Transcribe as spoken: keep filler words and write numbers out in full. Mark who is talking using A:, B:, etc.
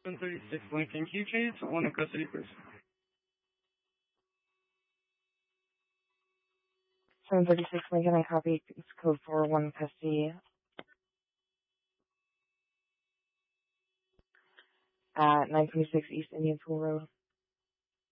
A: one thirty-six Lincoln, can you change to one in custody, please?
B: seven thirty-six Lincoln, I copy. It's code four one custody. At nine twenty-six East Indian School Road.